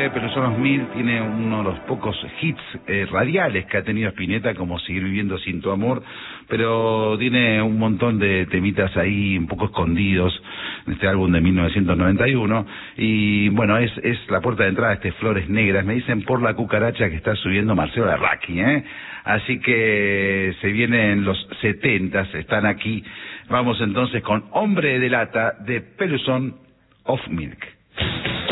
Peluzón Smith tiene uno de los pocos hits radiales que ha tenido Spinetta, como Seguir viviendo sin tu amor, pero tiene un montón de temitas ahí un poco escondidos en este álbum de 1991, y bueno, es la puerta de entrada de Flores Negras, me dicen por la cucaracha que está subiendo Marcelo Larraqui, así que se vienen los 70s, están aquí. Vamos entonces con Hombre de Lata de Peluzón of Milk.